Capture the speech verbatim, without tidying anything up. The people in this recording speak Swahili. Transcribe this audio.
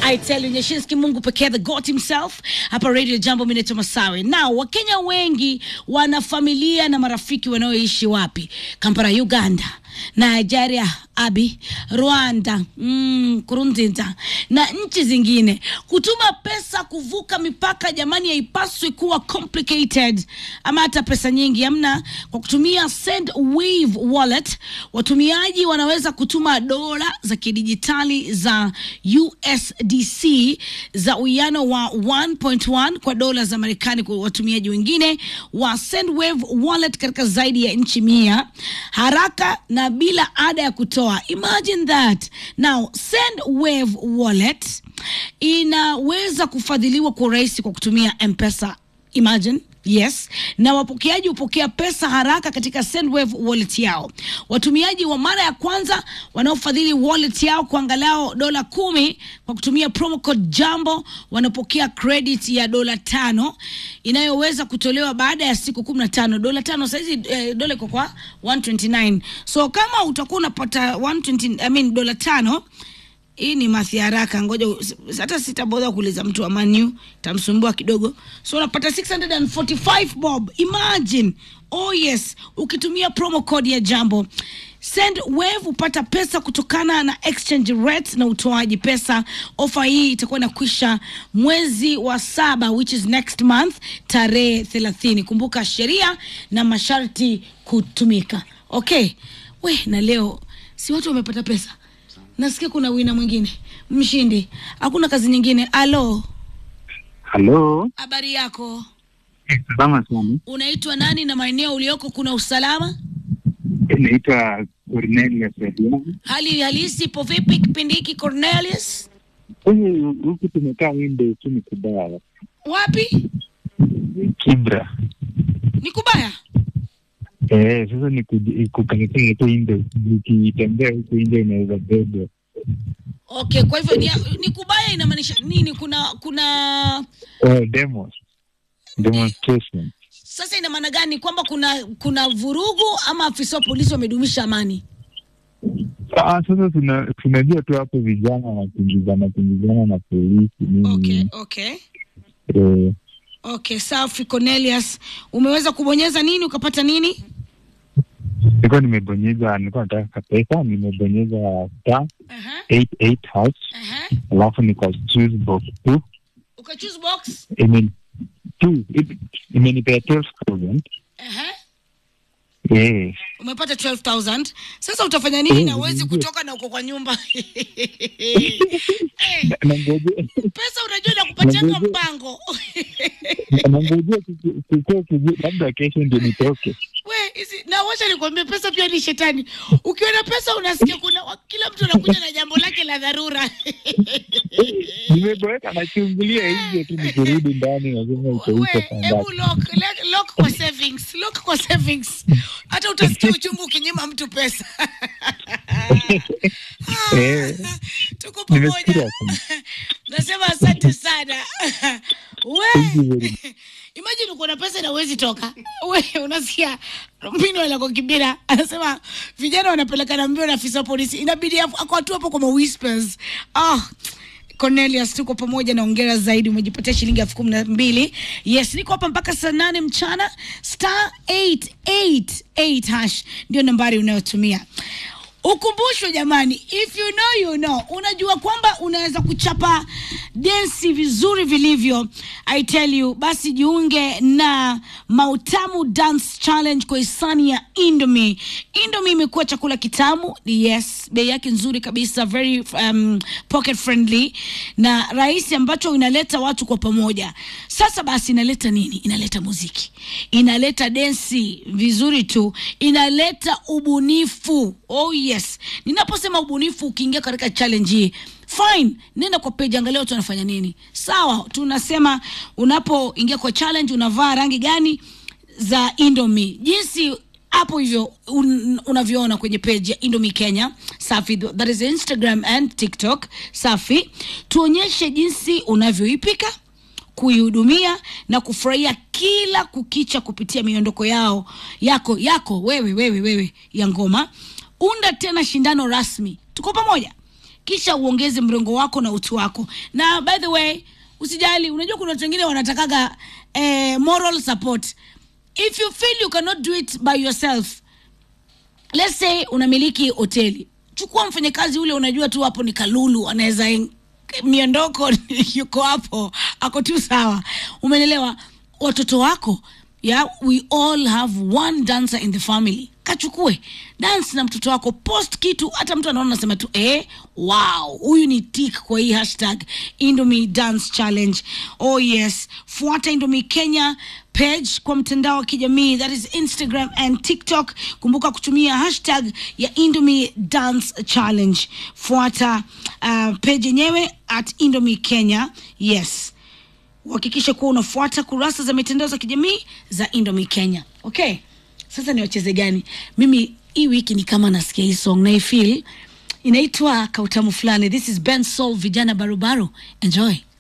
I tell you, Nyashinski Mungu pekee, the God himself. Hapa Radio Jambo, mimi naitwa Masawe. Now, Wakenya wengi wana familia na marafiki wanaoishi wapi? Kampala, Uganda, Nigeria, Abi, Rwanda, mm, Kurunzinza na nchi zingine. Kutuma pesa kuvuka mipaka jamani haipaswi kuwa complicated ama hata pesa nyingi amna. Kwa kutumia Sendwave wallet, watumiaji wanaweza kutuma dola za kidijitali za U S D C za uwiano wa one point one kwa dola za Marekani kwa watumiaji wengine wa Sendwave wallet katika zaidi ya nchi mia, haraka na bila ada ya kutoa. Imagine that. Now, Sendwave wallet inaweza kufadhiliwa kwa urahisi kwa kutumia M-Pesa. Imagine. Yes. Na wapokeaji hupokea pesa haraka katika Sendwave wallet yao. Watumiaji wa mara ya kwanza wanaofadhili wallet yao kwa angalau dola kumi kwa kutumia promo code Jambo wanapokea credit ya dola tano inayoweza kutolewa baada ya siku kumi na tano. Dola tano saizi eh, dola iko kwa one twenty-nine. So kama utakuwa unapata one twenty, I mean dola tano, hii ni mathi haraka, ngoja hata sitabodha kuuliza mtu wa Manu, tamsumbua kidogo. So unapata six hundred forty-five bob. Imagine. Oh yes, ukitumia promo code ya Jambo. Sendwave upata pesa kutokana na exchange rate na utoaji pesa. Ofa hii itakuwa inakwisha mwezi wa saba, which is next month, tarehe thelathini. Kumbuka sheria na masharti kutumika. Okay. We, na leo si watu wamepata pesa. Nasikia kuna wina mwingine mshindi. Hakuna kazi nyingine. Alo. Hello. Habari yako? Salama sana. Unaitwa nani na maeneo ulioko kuna usalama? Naitwa Cornelius. Hali halisi ipo vipi kipindi hiki Cornelius? Huku tumekaa window chini kubaya. Wapi? Kibra. Ni kubaya? Eh, sasa ni kukanyakia tu window. Ukitembea huku window inaweza bebe. Okay, kwa hivyo ni, ni kubaya inamaanisha nini? Kuna kuna oh, demos. Demonstration. Sasa ina maana gani kwamba kuna kuna vurugu ama afisa polisi wamedumisha amani? Ah, sasa tuna tunajua tu hapo vijana wanakimbizana kimbizana na polisi nini. Okay, okay. Eh. Okay, safi Cornelius. Umeweza kubonyeza nini ukapata nini? Nilikuwa nimebonyeza, nilikuwa nataka pesa, nimebonyeza star uh-huh. eight eight hash. Uh-huh. Alafu nika choose box two. Uka choose box? I mean two. Imenipea twelve thousand. Uh-huh. Yeah. Umepata twelve thousand. Sasa utafanya nini na uwezi kutoka na uko kwa nyumba? Hey. Pesa unajua na kupatia mpango. Nangoja kutoka labda kesho ndio nitoke. We, isi, na wacha nikwambie pesa pia ni shetani. Ukiona pesa unasikia kuna kila mtu anakuja na jambo lake la dharura. Nimeboeka na chungulia hizo tu nikirudi ndani nasema utaisha sana. Hebu lock, lock kwa savings, lock kwa savings. Hata utasikia uchungu ukinyima mtu pesa. Eh. Tuko pamoja. Nasema asante sana. We. Imagine uko na pesa na uwezi toka. We, unasikia mbinu wala kwa kibira. Anasema vijana wanapeleka mbio na afisa polisi. Inabidi ako tu hapo kwa whispers. Ah, Cornelius, tuko pamoja na ongera zaidi. Umejipatia shilingi elfu kumi na mbili. Yes, niko hapa mpaka saa nane mchana. Star eight eight eight hash ndio nambari unayotumia. Ukumbusho jamani, if you know you know. Unajua kwamba unaweza kuchapa dance vizuri vilivyo. I tell you, basi jiunge na Mautamu Dance Challenge kwa hisani ya Indomie. Indomie imekuwa chakula kitamu. Yes, bei yake nzuri kabisa, very um, pocket friendly na rahisi, ambacho inaleta watu kwa pamoja. Sasa basi inaleta nini? Inaleta muziki, inaleta dance vizuri tu, inaleta ubunifu. Oh yes. Ninaposema ubunifu, ukiingia katika challenge hii, fine, nenda kwa page angalia watu wanafanya nini. Sawa, tunasema unapoingia kwa challenge unavaa rangi gani za Indomie. Jinsi hapo hivyo un, unavyoona kwenye page ya Indomie Kenya, safi, that is Instagram and TikTok, safi. Tuonyeshe jinsi unavyoipika, kuihudumia na kufurahia kila kukicha kupitia miondoko yao yako yako wewe wewe wewe ya ngoma. Unda tena shindano rasmi. Tuko pamoja. kisha uongeze mrengo wako na utu wako. Na by the way, usijali, unajua kuna watu wengine wanatakaga eh, moral support. If you feel you cannot do it by yourself, let's say unamiliki hoteli, chukua mfanyakazi ule unajua tu hapo ni kalulu, anaweza miondoko yuko hapo ako tu sawa, umeelewa? Watoto wako, yeah, we all have one dancer in the family. Kachukue dance na mtoto wako, post kitu, hata mtu anaona nasema tu eh, wow, huyu ni tick kwa hii hashtag Indomie Dance Challenge. Oh yes, fuata Indomie Kenya page kwa mtandao wa kijamii, that is Instagram and TikTok. Kumbuka kutumia hashtag ya Indomie Dance Challenge. Fuata uh, page yenyewe at Indomie Kenya. Yes, hakikisha kuwa unafuata kurasa za mitandao za kijamii za Indomie Kenya. Okay, sasa ni wacheze gani? Mimi hii wiki ni kama nasikia hii song na I feel inaitwa kautamu fulani. This is Ben Soul, vijana barubaru. Enjoy.